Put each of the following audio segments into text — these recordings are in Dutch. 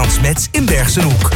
Stadsmets in Bergsenhoek.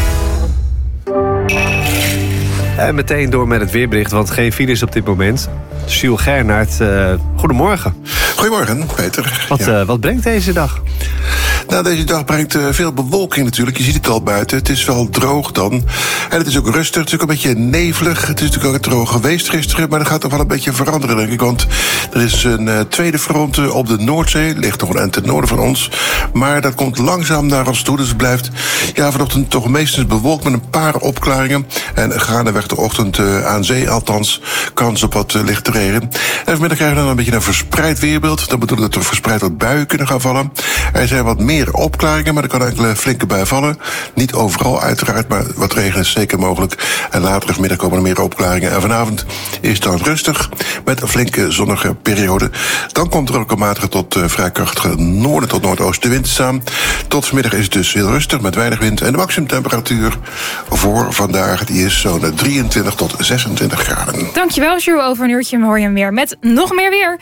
En meteen door met het weerbericht, want geen files op dit moment. Jules Gernaert, goedemorgen. Goedemorgen, Peter. Wat brengt deze dag? Nou, deze dag brengt veel bewolking natuurlijk. Je ziet het al buiten. Het is wel droog dan. En het is ook rustig. Het is ook een beetje nevelig. Het is natuurlijk ook droog geweest gisteren. Maar dat gaat toch wel een beetje veranderen, denk ik. Want er is een tweede front op de Noordzee. Ligt nog een eind ten noorden van ons. Maar dat komt langzaam naar ons toe. Dus het blijft vanochtend toch meestens bewolkt met een paar opklaringen. En gaandeweg de ochtend aan zee althans kans op wat lichte regen. En vanmiddag krijgen we dan een beetje een verspreid weerbeeld. Dat bedoelt dat er verspreid wat buien kunnen gaan vallen. Er zijn wat meer opklaringen, maar er kan enkele flinke bui vallen. Niet overal uiteraard, maar wat regen is zeker mogelijk. En later vanmiddag komen er meer opklaringen. En vanavond is het dan rustig met een flinke zonnige periode. Dan komt er ook een matige tot vrij krachtige noorden tot noordoostenwind staan. Tot vanmiddag is het dus heel rustig met weinig wind. En de maximumtemperatuur voor vandaag die is zo'n 23 tot 26 graden. Dankjewel, Jules. Over een uurtje hoor je hem weer met nog meer weer.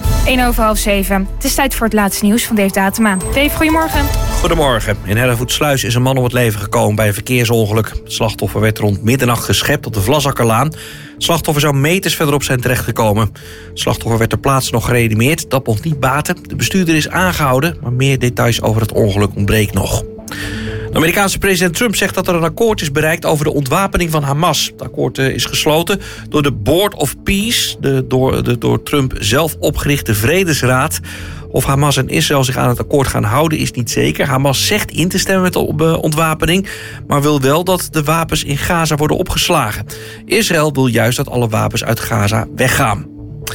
6:01. Het is tijd voor het laatste nieuws van Dave Datema. Dave, goedemorgen. Goedemorgen. In Hellevoetsluis is een man om het leven gekomen bij een verkeersongeluk. Het slachtoffer werd rond middernacht geschept op de Vlasakkerlaan. Het slachtoffer zou meters verderop zijn terechtgekomen. Het slachtoffer werd ter plaatse nog gereanimeerd. Dat mocht niet baten. De bestuurder is aangehouden, maar meer details over het ongeluk ontbreekt nog. De Amerikaanse president Trump zegt dat er een akkoord is bereikt over de ontwapening van Hamas. Het akkoord is gesloten door de Board of Peace, de door Trump zelf opgerichte Vredesraad. Of Hamas en Israël zich aan het akkoord gaan houden is niet zeker. Hamas zegt in te stemmen met de ontwapening, maar wil wel dat de wapens in Gaza worden opgeslagen. Israël wil juist dat alle wapens uit Gaza weggaan.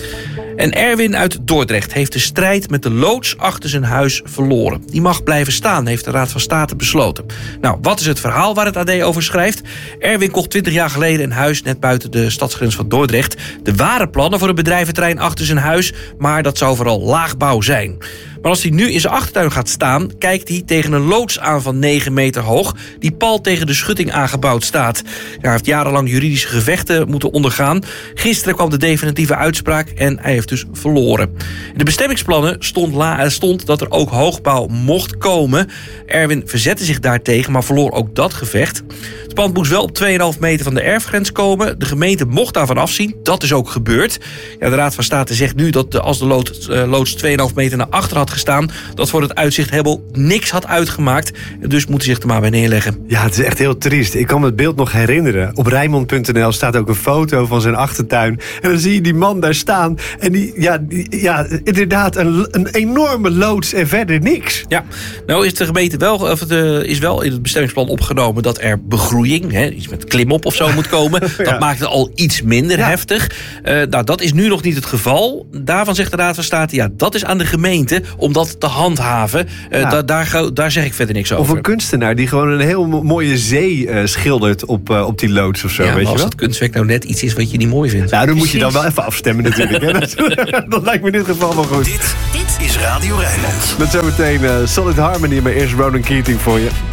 En Erwin uit Dordrecht heeft de strijd met de loods achter zijn huis verloren. Die mag blijven staan, heeft de Raad van State besloten. Nou, wat is het verhaal waar het AD over schrijft? Erwin kocht 20 jaar geleden een huis net buiten de stadsgrens van Dordrecht. Er waren plannen voor een bedrijventerrein achter zijn huis, maar dat zou vooral laagbouw zijn. Maar als hij nu in zijn achtertuin gaat staan, kijkt hij tegen een loods aan van 9 meter hoog, die pal tegen de schutting aangebouwd staat. Hij heeft jarenlang juridische gevechten moeten ondergaan. Gisteren kwam de definitieve uitspraak en hij heeft dus verloren. In de bestemmingsplannen stond dat er ook hoogbouw mocht komen. Erwin verzette zich daartegen, maar verloor ook dat gevecht. Het pand moest wel op 2,5 meter van de erfgrens komen. De gemeente mocht daarvan afzien. Dat is ook gebeurd. Ja, de Raad van State zegt nu dat als de loods 2,5 meter naar achter had gestaan, dat voor het uitzicht helemaal niks had uitgemaakt. En dus moet hij zich er maar bij neerleggen. Ja, het is echt heel triest. Ik kan me het beeld nog herinneren. Op Rijnmond.nl staat ook een foto van zijn achtertuin. En dan zie je die man daar staan. En die inderdaad, een enorme loods en verder niks. Ja, nou is de gemeente is wel in het bestemmingsplan opgenomen dat er begroeiing, iets met klimop of zo moet komen. Dat maakt het al iets minder heftig. Nou, dat is nu nog niet het geval. Daarvan zegt de Raad van State, dat is aan de gemeente om dat te handhaven. Daar zeg ik verder niks over. Of een kunstenaar die gewoon een heel mooie zee schildert op die loods of zo. Ja, weet je als wel? het kunstwerk nou net iets is wat je niet mooi vindt. Nou, dan moet je dan wel even afstemmen natuurlijk. Dat lijkt me in dit geval wel goed. Dit is Radio Rijnmond. Met zometeen Solid Harmony, maar eerst Ronan Keating voor je.